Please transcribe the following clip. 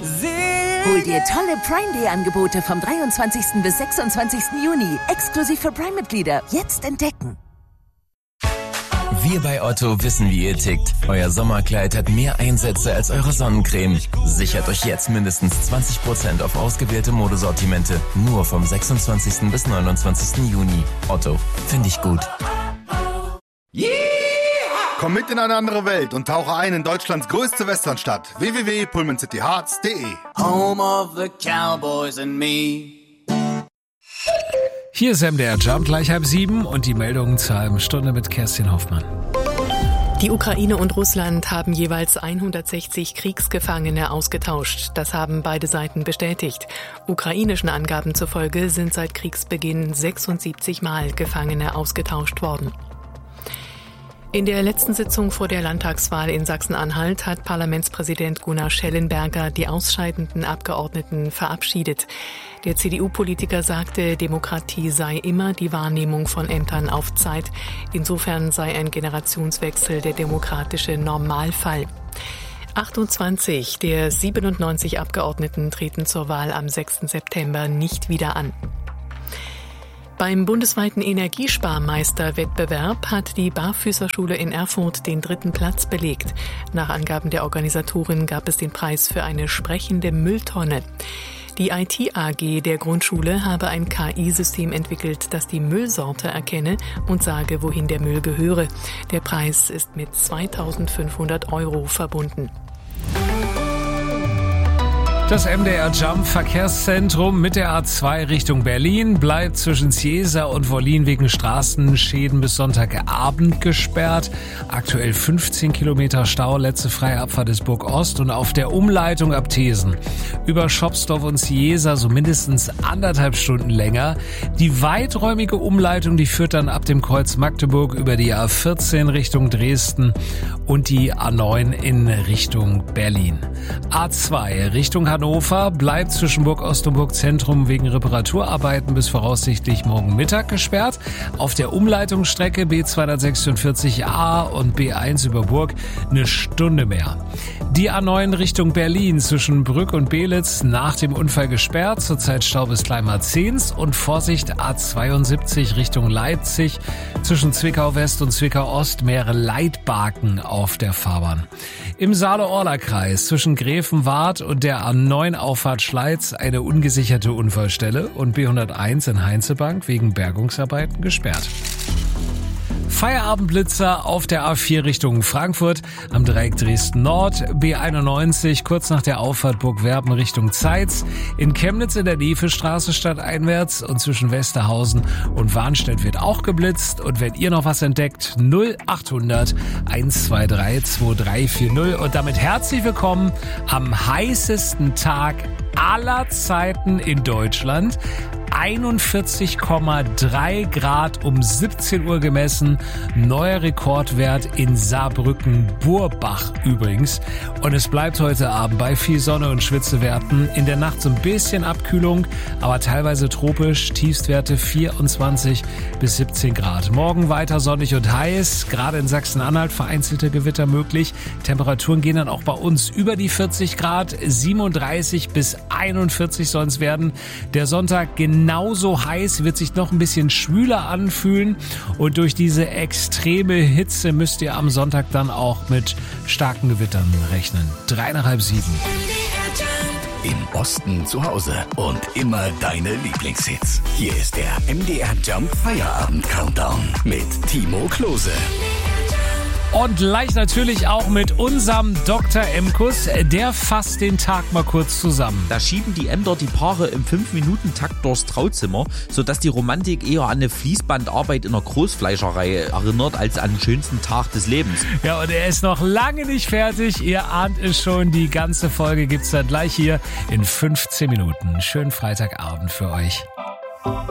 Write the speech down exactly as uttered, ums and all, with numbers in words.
Hol dir tolle Prime Day Angebote vom dreiundzwanzigsten bis sechsundzwanzigsten Juni. Exklusiv für Prime-Mitglieder. Jetzt entdecken. Wir bei Otto wissen, wie ihr tickt. Euer Sommerkleid hat mehr Einsätze als eure Sonnencreme. Sichert euch jetzt mindestens zwanzig Prozent auf ausgewählte Modesortimente. Nur vom sechsundzwanzigsten bis neunundzwanzigsten Juni. Otto, finde ich gut. Yeah! Komm mit in eine andere Welt und tauche ein in Deutschlands größte Westernstadt. w w w punkt pullman city hearts punkt d e. Home of the Cowboys and me. Hier ist M D R Jump, gleich halb sieben und die Meldungen zur halben Stunde mit Kerstin Hoffmann. Die Ukraine und Russland haben jeweils hundertsechzig Kriegsgefangene ausgetauscht. Das haben beide Seiten bestätigt. Ukrainischen Angaben zufolge sind seit Kriegsbeginn sechsundsiebzig Mal Gefangene ausgetauscht worden. In der letzten Sitzung vor der Landtagswahl in Sachsen-Anhalt hat Parlamentspräsident Gunnar Schellenberger die ausscheidenden Abgeordneten verabschiedet. Der C D U-Politiker sagte, Demokratie sei immer die Wahrnehmung von Ämtern auf Zeit. Insofern sei ein Generationswechsel der demokratische Normalfall. achtundzwanzig der siebenundneunzig Abgeordneten treten zur Wahl am sechsten September nicht wieder an. Beim bundesweiten Energiesparmeisterwettbewerb hat die Barfüßerschule in Erfurt den dritten Platz belegt. Nach Angaben der Organisatorin gab es den Preis für eine sprechende Mülltonne. Die I T A G der Grundschule habe ein K I-System entwickelt, das die Müllsorte erkenne und sage, wohin der Müll gehöre. Der Preis ist mit zweitausendfünfhundert Euro verbunden. Das M D R Jump Verkehrszentrum mit der A zwei Richtung Berlin bleibt zwischen Ciesa und Wollin wegen Straßenschäden bis Sonntagabend gesperrt. Aktuell fünfzehn Kilometer Stau, letzte freie Abfahrt ist Burg Ost und auf der Umleitung ab Thesen über Schopsdorf und Ciesa so mindestens anderthalb Stunden länger. Die weiträumige Umleitung, die führt dann ab dem Kreuz Magdeburg über die A vierzehn Richtung Dresden und die A neun in Richtung Berlin. A zwei Richtung Hannover bleibt zwischen Burg Ost und Burg Zentrum wegen Reparaturarbeiten bis voraussichtlich morgen Mittag gesperrt. Auf der Umleitungsstrecke B zweihundertsechsundvierzig A und B eins über Burg eine Stunde mehr. Die A neun Richtung Berlin zwischen Brück und Belitz nach dem Unfall gesperrt, zurzeit Stau bis Kleinmarzens und Vorsicht A zweiundsiebzig Richtung Leipzig zwischen Zwickau West und Zwickau Ost mehrere Leitbarken auf der Fahrbahn. Im Saale-Orla-Kreis zwischen Gräfenwart und der A neun Auffahrt Schleiz eine ungesicherte Unfallstelle und B hunderteins in Heinzelbank wegen Bergungsarbeiten gesperrt. Feierabendblitzer auf der A vier Richtung Frankfurt, am Dreieck Dresden Nord, B einundneunzig kurz nach der Auffahrt Burgwerben Richtung Zeitz, in Chemnitz in der Nevestraße stadteinwärts und zwischen Westerhausen und Warnstedt wird auch geblitzt. Und wenn ihr noch was entdeckt, null achthundert hundertzweiundzwanzig zweiunddreißig vierzig. Und damit herzlich willkommen am heißesten Tag aller Zeiten in Deutschland. einundvierzig Komma drei Grad um siebzehn Uhr gemessen. Neuer Rekordwert in Saarbrücken-Burbach übrigens. Und es bleibt heute Abend bei viel Sonne und Schwitzewerten. In der Nacht so ein bisschen Abkühlung, aber teilweise tropisch. Tiefstwerte vierundzwanzig bis siebzehn Grad. Morgen weiter sonnig und heiß. Gerade in Sachsen-Anhalt vereinzelte Gewitter möglich. Temperaturen gehen dann auch bei uns über die vierzig Grad. siebenunddreißig bis einundvierzig sollen es werden. Der Sonntag genauso heiß, wird sich noch ein bisschen schwüler anfühlen. Und durch diese extreme Hitze müsst ihr am Sonntag dann auch mit starken Gewittern rechnen. Drei nach halb sieben. Im Osten zu Hause und immer deine Lieblingshits. Hier ist der M D R Jump Feierabend Countdown mit Timo Klose. Und gleich natürlich auch mit unserem Doktor Emkus, der fasst den Tag mal kurz zusammen. Da schieben die Ämter die Paare im fünf Minuten Takt durchs Trauzimmer, sodass die Romantik eher an eine Fließbandarbeit in der Großfleischerei erinnert, als an den schönsten Tag des Lebens. Ja, und er ist noch lange nicht fertig. Ihr ahnt es schon, die ganze Folge gibt's dann gleich hier in fünfzehn Minuten. Schönen Freitagabend für euch.